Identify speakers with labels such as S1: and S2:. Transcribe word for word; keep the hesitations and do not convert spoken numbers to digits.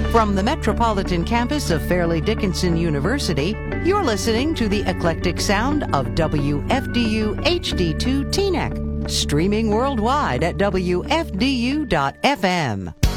S1: From the metropolitan campus of Fairleigh Dickinson University, you're listening to the eclectic sound of W F D U H D two Teaneck, streaming worldwide at W F D U dot F M.